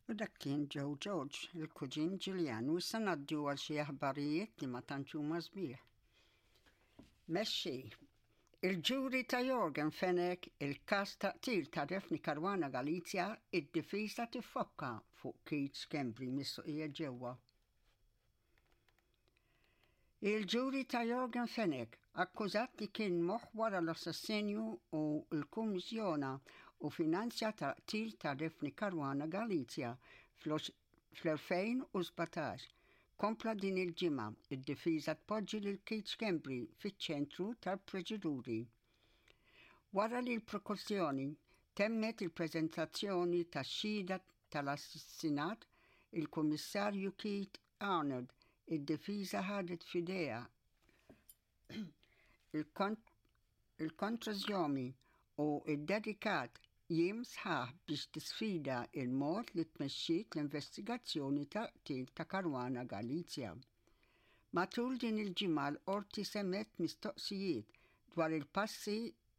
U dak kien Joe George, il-kuġin Ġiljan, u issa ngħaddu għal xi aħbarijiet li ma tantx huma sbieħ. Mexxi, il-ġuri ta' Jorgen Fenech il-każ taqtil ta' Daphne Caruana Galizia id-difiża tiffokka fuq Keith Schembri mis-suqija ġewwa. Il-ġuri ta' Jorgen Fenech akkużat li kien moħħ wara l-assassinju u l-kummissjona u finanzja ta' qtil ta' Daphne Caruana Galizia fl-2017. Kompla din il-ġimgħa id-difiża tpoġġi lil Keith Schembri fiċ-ċentru tal-proċeduri. Wara li l-prokursjoni temmet il-preżentazzjoni tax-xhieda tal-assassinat, il-Kummissarju Keith Arnold id-difiża ħadet f'idejha il-kontrażjomi u ddedikat jiem sħaħ biex tisfida il-mod li tmexxiet l-investigazzjoni ta' qtil ta' Caruana Galizia. Matul din il-ġimgħa l-qorti semmet mistoqsijiet dwar il-passi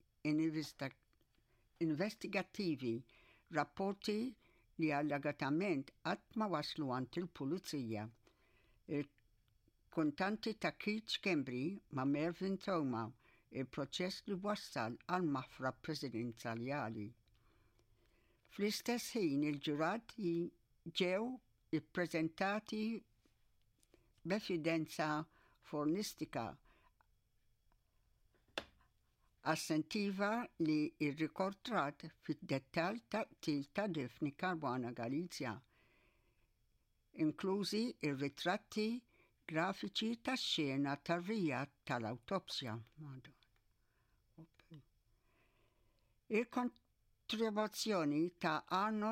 investigattivi, rapporti li allegatament qatt ma waslu għand il-pulizija. Il-kuntanti ta' Keith Schembri ma' Mervyn Thoma il-proċess li wassal għal maħfra presidenzaljali. Fl-istess ħin il-ġurati ġew ippreżentati b'evidenza fornistika assentiva li rrikordrat fid-dettall ta' qtil ta' Daphne Caruana Galizia, inklużi ir-ritratti grafiċi tax-xena tar-rijat tal-awtopsja. Il-kontribuzzjoni ta' Arnold